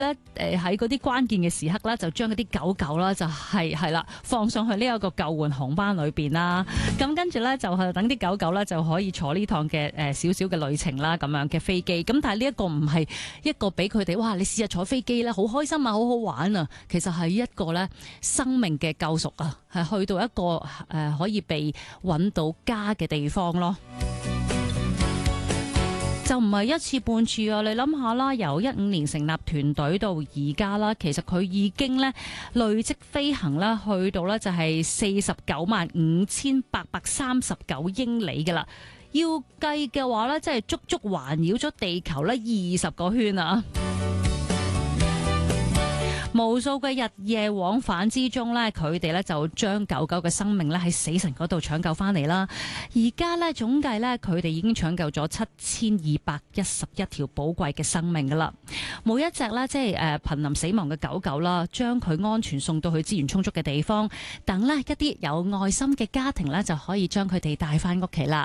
咧喺嗰啲關鍵嘅時刻啦，就將嗰啲狗狗啦就係啦放上去呢一個救援航班裏邊啦。咁跟住咧就係等啲狗狗咧就可以坐呢趟嘅少少嘅旅程啦，咁樣嘅飛機。咁但係呢一個唔係一個俾佢哋哇，你試下坐飛機咧，好開心啊，好好玩啊。其實係一個咧生命嘅救贖啊，係去到一個可以被揾到家嘅地方咯。就唔係一次半次啊！你諗下啦，由15年成立團隊到而家啦，其實佢已經咧累積飛行啦，去到咧就係495839英里噶啦。要計嘅話咧，即係足足環繞咗地球咧20個圈啊！無數嘅日夜往返之中呢，佢哋呢就將狗狗嘅生命呢喺死神嗰度搶救翻嚟啦。而家呢，總計呢，佢哋已經搶救咗7211條寶貴嘅生命噶啦。每一隻呢，即係瀕臨死亡嘅狗狗啦，將佢安全送到去資源充足嘅地方，等呢一啲有愛心嘅家庭呢，就可以將佢哋帶翻屋企啦。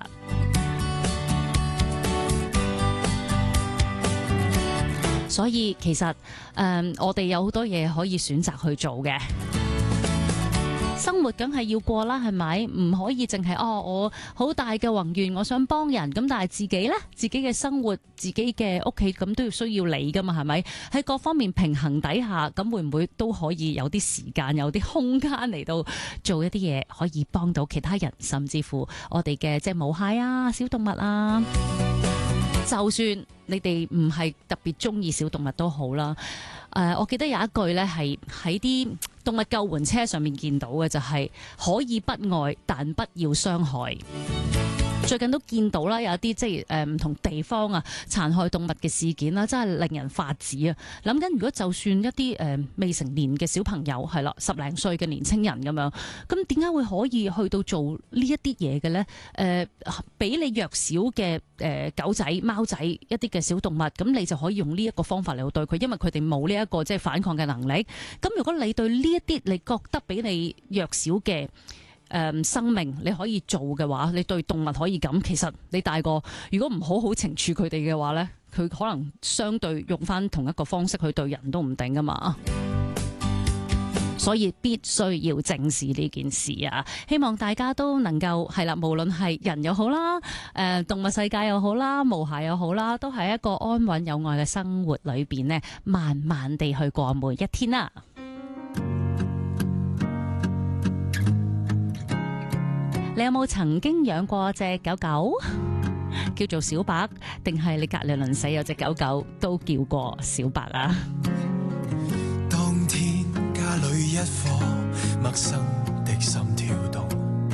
所以其實我哋有好多嘢可以選擇去做嘅，生活梗係要過啦，係咪？唔可以淨係我好大嘅宏願，我想幫人咁，但係自己呢，自己嘅生活、自己嘅屋企咁都要需要你噶嘛，係咪？喺各方面平衡底下，咁會唔會都可以有啲時間、有啲空間嚟到做一啲嘢，可以幫到其他人，甚至乎我哋嘅即係毛孩啊、小動物啊。就算你哋唔係特別中意小動物都好啦，我記得有一句呢係喺啲動物救援車上面見到嘅，就係可以不愛，但不要傷害。最近都見到啦，有一啲即係唔同地方啊殘害動物嘅事件啦，真係令人髮指啊！諗緊如果就算一啲未成年嘅小朋友係啦，10零歲嘅年青人咁樣，咁點解會可以去到做呢一啲嘢嘅呢？俾你弱小嘅狗仔、貓仔一啲嘅小動物，咁你就可以用呢一個方法嚟到對佢，因為佢哋冇呢一個即係反抗嘅能力。咁如果你對呢一啲你覺得比你弱小嘅生命你可以做嘅話，你對動物可以咁，其實你大個如果唔好好懲處佢哋嘅話呢，佢可能相對用翻同一個方式去對人都唔定噶嘛。所以必須要正視呢件事啊！希望大家都能夠係啦，無論係人又好啦，動物世界又好啦，毛孩又好啦，都係一個安穩有愛嘅生活裏邊呢，慢慢地去過每一天啦。你有冇曾經養過隻狗狗叫做小白，定係你隔籬鄰舍有隻狗狗都叫過小白啊？ 當天家裏一顆陌生的心跳